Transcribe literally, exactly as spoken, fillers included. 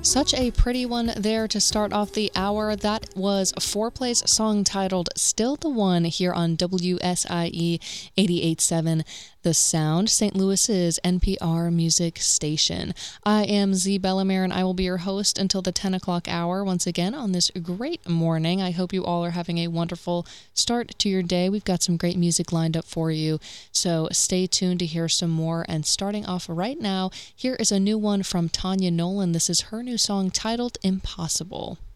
Such a pretty one there to start off the hour. That was four play's song titled Still the One here on W S I E eighty-eight point seven The Sound, Saint Louis's N P R music station. I am Z Bellamere, and I will be your host until the ten o'clock hour once again on this great morning. I hope you all are having a wonderful start to your day. We've got some great music lined up for you, so stay tuned to hear some more. And starting off right now, here is a new one from Tanya Nolan. This is her new song titled Impossible.